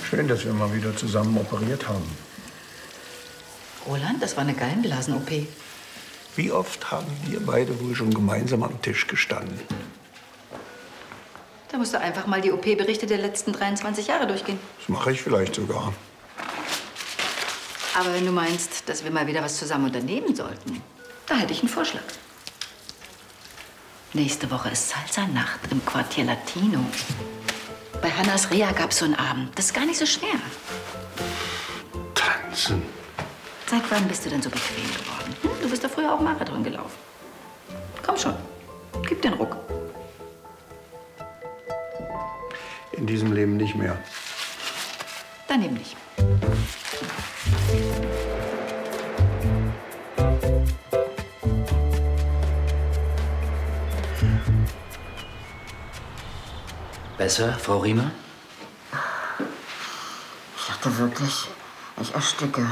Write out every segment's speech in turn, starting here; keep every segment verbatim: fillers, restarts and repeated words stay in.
Schön, dass wir mal wieder zusammen operiert haben. Roland, das war eine Gallenblasen-O P. Wie oft haben wir beide wohl schon gemeinsam am Tisch gestanden? Da musst du einfach mal die O P-Berichte der letzten dreiundzwanzig Jahre durchgehen. Das mache ich vielleicht sogar. Aber wenn du meinst, dass wir mal wieder was zusammen unternehmen sollten, da hätte ich einen Vorschlag. Nächste Woche ist Salsa-Nacht im Quartier Latino. Bei Hannas Rea gab es so einen Abend. Das ist gar nicht so schwer. Tanzen. Seit wann bist du denn so bequem geworden? Hm? Du bist doch früher auch Marathon gelaufen. Komm schon, gib den Ruck. In diesem Leben nicht mehr. Dann eben nicht. Besser, Frau Riemer? Ich dachte wirklich, ich ersticke.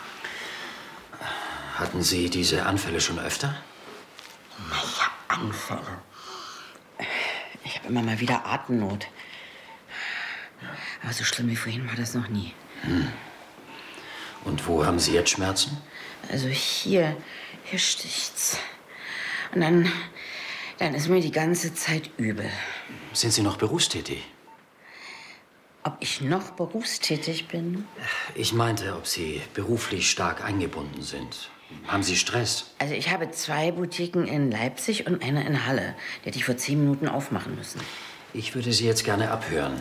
Hatten Sie diese Anfälle schon öfter? Naja, Anfälle. Ich habe immer mal wieder Atemnot. Aber so schlimm wie vorhin war das noch nie. Hm. Und wo haben Sie jetzt Schmerzen? Also hier, hier sticht's. Und dann, dann ist mir die ganze Zeit übel. Sind Sie noch berufstätig? Ob ich noch berufstätig bin? Ich meinte, ob Sie beruflich stark eingebunden sind. Haben Sie Stress? Also ich habe zwei Boutiquen in Leipzig und eine in Halle. Die hätte ich vor zehn Minuten aufmachen müssen. Ich würde Sie jetzt gerne abhören.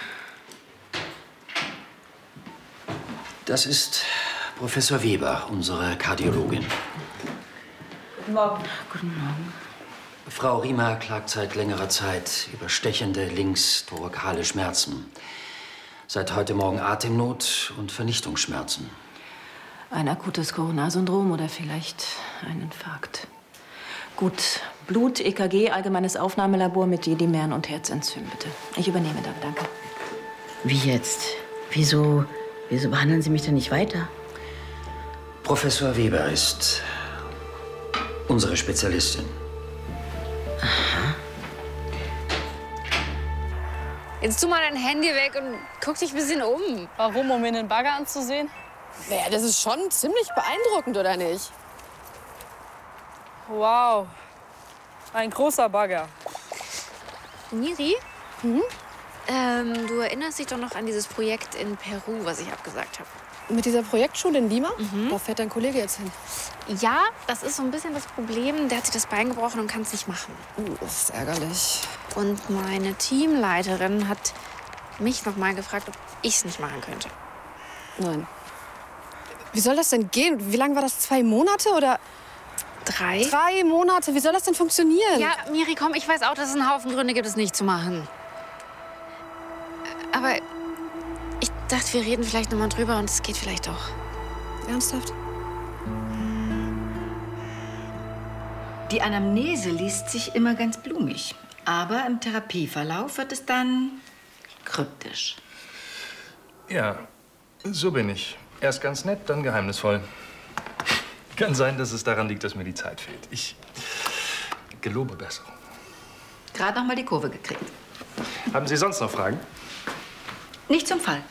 Das ist Professor Weber, unsere Kardiologin. Guten Morgen. Guten Morgen. Frau Riemer klagt seit längerer Zeit über stechende linksthorakale Schmerzen. Seit heute Morgen Atemnot und Vernichtungsschmerzen. Ein akutes Coronarsyndrom oder vielleicht ein Infarkt. Gut, Blut, E K G, allgemeines Aufnahmelabor mit Dedimern und Herzenzymen, bitte. Ich übernehme dann, danke. Wie jetzt? Wieso, wieso behandeln Sie mich denn nicht weiter? Professor Weber ist unsere Spezialistin. Aha. Jetzt tu mal dein Handy weg und guck dich ein bisschen um. Warum? Um mir den Bagger anzusehen? Naja, das ist schon ziemlich beeindruckend, oder nicht? Wow. Ein großer Bagger. Miri? Mhm? Ähm, du erinnerst dich doch noch an dieses Projekt in Peru, was ich abgesagt habe. Mit dieser Projektschule in Lima? Mhm. Da fährt dein Kollege jetzt hin. Ja, das ist so ein bisschen das Problem. Der hat sich das Bein gebrochen und kann es nicht machen. Uh, das ist ärgerlich. Und meine Teamleiterin hat mich noch mal gefragt, ob ich es nicht machen könnte. Nein. Wie soll das denn gehen? Wie lange war das? Zwei Monate oder? Drei. Drei Monate? Wie soll das denn funktionieren? Ja, Miri, komm, ich weiß auch, dass es einen Haufen Gründe gibt, es nicht zu machen. Aber ich dachte, wir reden vielleicht noch mal drüber und es geht vielleicht doch. Ernsthaft? Die Anamnese liest sich immer ganz blumig. Aber im Therapieverlauf wird es dann kryptisch. Ja, so bin ich. Erst ganz nett, dann geheimnisvoll. Kann sein, dass es daran liegt, dass mir die Zeit fehlt. Ich gelobe Besserung. Gerade noch mal die Kurve gekriegt. Haben Sie sonst noch Fragen? Nicht zum Fall.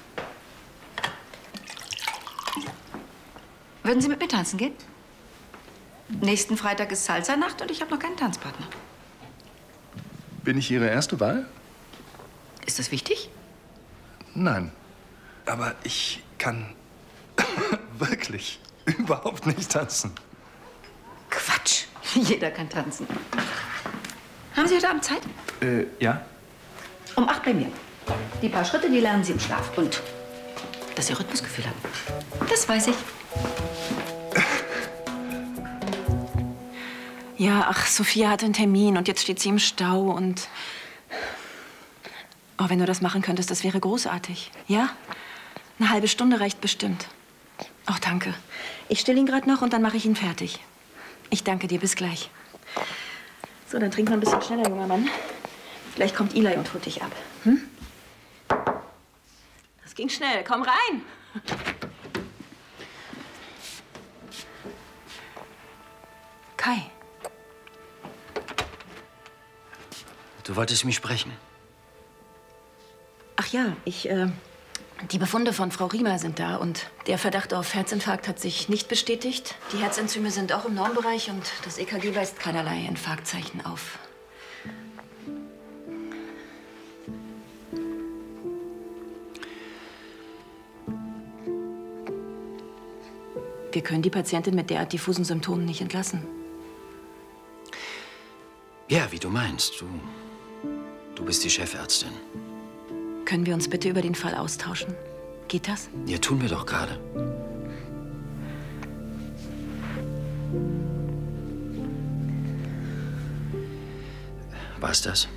Würden Sie mit mir tanzen gehen? Nächsten Freitag ist Salsa-Nacht und ich habe noch keinen Tanzpartner. Bin ich Ihre erste Wahl? Ist das wichtig? Nein. Aber ich kann wirklich überhaupt nicht tanzen. Quatsch. Jeder kann tanzen. Haben Sie heute Abend Zeit? Äh, ja? Um acht bei mir. Die paar Schritte, die lernen Sie im Schlaf. Und dass Sie Rhythmusgefühl haben. Das weiß ich. Ja, ach, Sophia hat einen Termin und jetzt steht sie im Stau und... Oh, wenn du das machen könntest, das wäre großartig. Ja? Eine halbe Stunde reicht bestimmt. Oh, danke. Ich stille ihn gerade noch und dann mache ich ihn fertig. Ich danke dir, bis gleich. So, dann trink mal ein bisschen schneller, junger Mann. Gleich kommt Eli und holt dich ab. Hm? Das ging schnell. Komm rein! Kai. Du wolltest mich sprechen. Ach ja, ich äh, Die Befunde von Frau Riemer sind da und der Verdacht auf Herzinfarkt hat sich nicht bestätigt. Die Herzenzyme sind auch im Normbereich und das E K G weist keinerlei Infarktzeichen auf. Wir können die Patientin mit derart diffusen Symptomen nicht entlassen. Ja, wie du meinst. Du, du bist die Chefärztin. Können wir uns bitte über den Fall austauschen? Geht das? Ja, tun wir doch gerade. War's das?